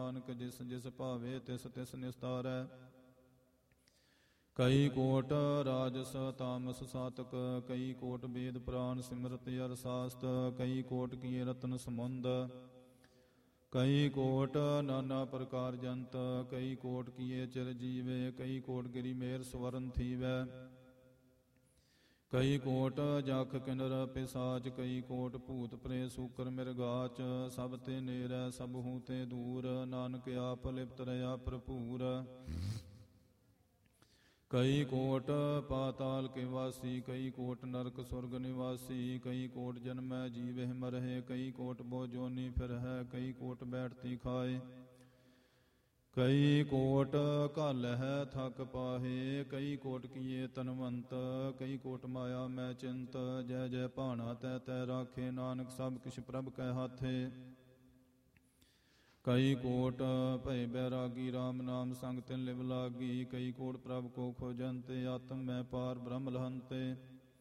ਨਾਨਕ ਜਿਸ ਜਿਸ ਭਾਵੇ ਤਿਸ ਤਿਸ ਨਿਸਤਾਰੈ। ਕਈ ਕੋਟ ਰਾਜਸ ਤਾਮਸ ਸਾਤਕ, ਕਈ ਕੋਟ ਵੇਦ ਪੁਰਾਨ ਸਿਮਰਤ ਅਰ ਸਾਸਤ, ਕਈ ਕੋਟ ਕੀਏ ਰਤਨ ਸਮੁੰਦ, ਕਈ ਕੋਟ ਨਾਨਾ ਪ੍ਰਕਾਰ ਜੰਤ, ਕਈ ਕੋਟ ਕੀਏ ਚਿਰ ਜੀਵੇ, ਕਈ ਕੋਟ ਗਿਰੀ ਮੇਰ ਸਵਰਨ ਥੀਵੈ। ਕਈ ਕੋਟ ਜਖ ਕਿਨਰ ਪਿਸਾਚ, ਕਈ ਕੋਟ ਭੂਤ ਪ੍ਰੇ ਸੂਕਰ ਮਿਰਗਾਚ, ਸਭ ਤੇ ਨੇਰੈ ਸਭ ਹੂੰ ਤੇ ਦੂਰ, ਨਾਨਕ ਆਪ ਲਿਪਤ ਰਹਾ ਭਰਪੂਰ। ਕਈ ਕੋਟ ਪਾਤਾਲ ਕੇ ਵਾਸੀ, ਕਈ ਕੋਟ ਨਰਕ ਸੁਰਗ ਨਿਵਾਸੀ, ਕਈ ਕੋਟ ਜਨਮੈ ਜੀਵਹਿ ਮਰਹਿ, ਕਈ ਕੋਟ ਬੋ ਜੋਨੀ ਫਿਰਹਿ, ਕਈ ਕੋਟ ਬੈਠਤੀ ਖਾਏ, ਕਈ ਕੋਟ ਘਾਲਹਿ ਥਕ ਪਾਹੇ, ਕਈ ਕੋਟ ਕੀਏ ਤਨਵੰਤ, ਕਈ ਕੋਟ ਮਾਇਆ ਮੈਂ ਚਿੰਤ, ਜੈ ਜੈ ਭਾਣਾ ਤੈ ਤੈ ਰਾਖੇ, ਨਾਨਕ ਸਭ ਕਿਛ ਪ੍ਰਭ ਕੈ ਹਾਥੇ। ਕਈ ਕੋਟ ਭਏ ਬੈਰਾਗੀ, ਰਾਮ ਨਾਮ ਸੰਗ ਤਿਨ ਲਿਵ ਲਾਗੀ, ਕਈ ਕੋਟ ਪ੍ਰਭ ਕੋ ਖੋਜੰਤੇ, ਆਤਮ ਮੈਂ ਪਾਰ ਬ੍ਰਹਮ ਲਹੰਤੇ।